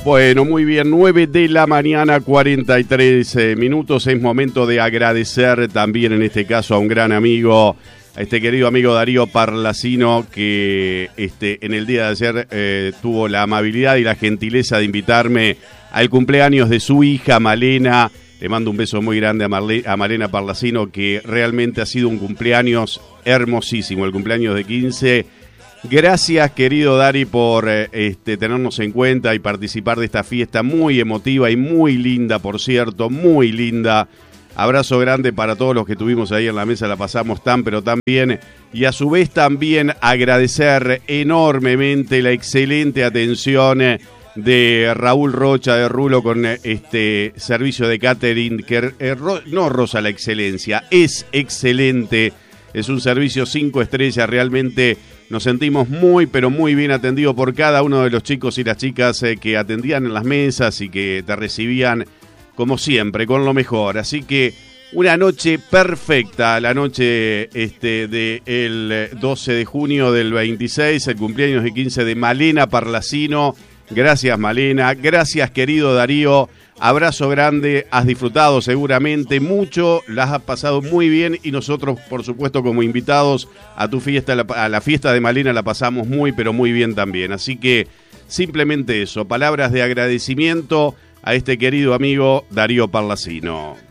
Bueno, muy bien, 9 de la mañana, 43 minutos. Es momento de agradecer también en este caso a un gran amigo, a este querido amigo Darío Parlacino, que en el día de ayer tuvo la amabilidad y la gentileza de invitarme al cumpleaños de su hija Malena. Le mando un beso muy grande a Malena Parlacino, que realmente ha sido un cumpleaños hermosísimo, el cumpleaños de 15. Gracias, querido Dari, por tenernos en cuenta y participar de esta fiesta muy emotiva y muy linda, por cierto, muy linda. Abrazo grande para todos los que estuvimos ahí en la mesa, la pasamos tan pero tan bien. Y a su vez también agradecer enormemente la excelente atención de Raúl Rocha de Rulo con este servicio de catering, que no roza la excelencia, es excelente. Es un servicio 5 estrellas, realmente nos sentimos muy, pero muy bien atendidos por cada uno de los chicos y las chicas que atendían en las mesas y que te recibían, como siempre, con lo mejor. Así que una noche perfecta, la noche del 12 de junio del 26, el cumpleaños de 15 de Malena Parlacino. Gracias, Malena. Gracias, querido Darío. Abrazo grande, has disfrutado seguramente mucho, las has pasado muy bien y nosotros, por supuesto, como invitados a tu fiesta, a la fiesta de Malena, la pasamos muy, pero muy bien también. Así que simplemente eso, palabras de agradecimiento a este querido amigo Darío Parlacino.